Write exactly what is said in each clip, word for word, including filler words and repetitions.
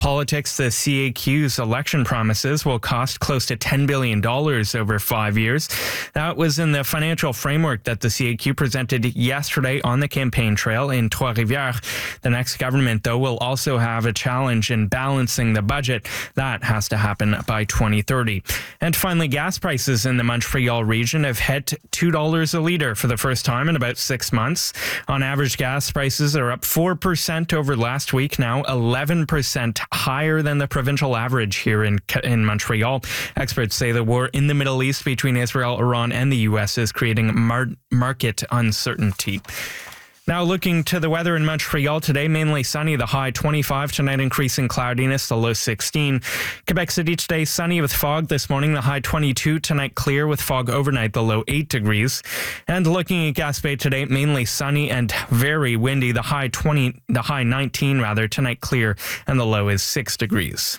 Politics, the C A Q's election promises will cost close to ten billion dollars over five years. That was in the financial framework that the C A Q presented yesterday on the campaign trail in Trois-Rivières. The next government, though, will also have a challenge in balancing the budget. That has to happen by twenty thirty. And finally, gas prices in the Montreal region have hit two dollars a litre for the first time in about six months. On average, gas prices are up four percent over last week, now eleven percent higher than the provincial average here in in Montreal. Experts say the war in the Middle East between Israel, Iran, and the U S is creating mar- market uncertainty. Now looking to the weather in Montreal today, mainly sunny, the high twenty-five. Tonight, increasing cloudiness, the low sixteen. Quebec City today, sunny with fog this morning, the high twenty-two. Tonight, clear with fog overnight, the low eight degrees. And looking at Gaspé today, mainly sunny and very windy, the high twenty, the high nineteen rather. Tonight, clear, and the low is six degrees.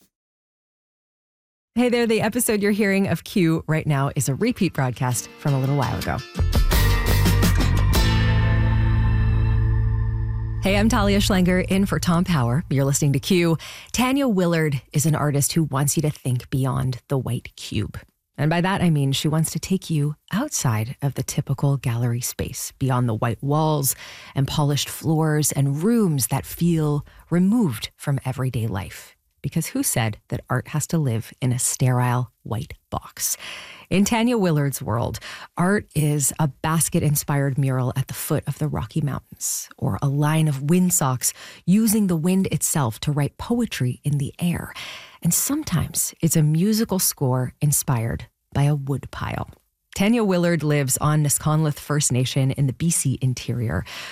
Hey there, the episode you're hearing of Q right now is a repeat broadcast from a little while ago. Hey, I'm Talia Schlenger in for Tom Power. You're listening to Q. Tanya Willard is an artist who wants you to think beyond the white cube. And by that, I mean she wants to take you outside of the typical gallery space, beyond the white walls and polished floors and rooms that feel removed from everyday life. Because who said that art has to live in a sterile white box? In Tanya Willard's world, art is a basket-inspired mural at the foot of the Rocky Mountains, or a line of windsocks using the wind itself to write poetry in the air. And sometimes it's a musical score inspired by a woodpile. Tanya Willard lives on Nisconluth First Nation in the B C interior,